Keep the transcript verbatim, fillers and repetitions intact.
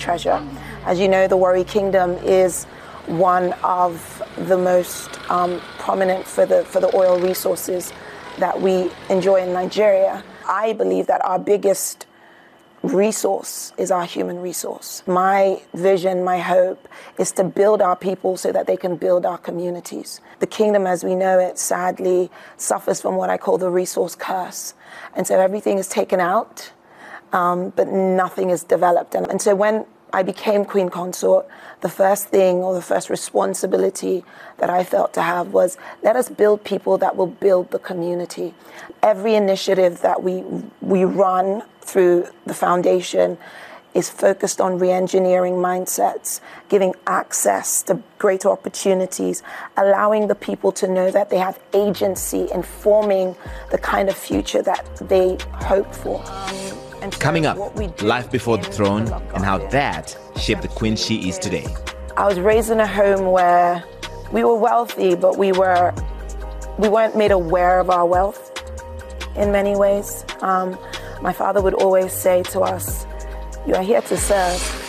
treasure. As you know, the Warri Kingdom is one of the most um, prominent for the, for the oil resources that we enjoy in Nigeria. I believe that our biggest resource is our human resource. My vision, my hope is to build our people so that they can build our communities. The kingdom as we know it, sadly, suffers from what I call the resource curse. And so everything is taken out, um, but nothing is developed. And, and so when I became Queen Consort, the first thing or the first responsibility that I felt to have was, let us build people that will build the community. Every initiative that we we run through the foundation is focused on re-engineering mindsets, giving access to greater opportunities, allowing the people to know that they have agency in forming the kind of future that they hope for. Um, so Coming up, life before the throne and how that shaped the queen she is today. I was raised in a home where we were wealthy, but we were we weren't made aware of our wealth in many ways. Um, my father would always say to us, "You are here to serve.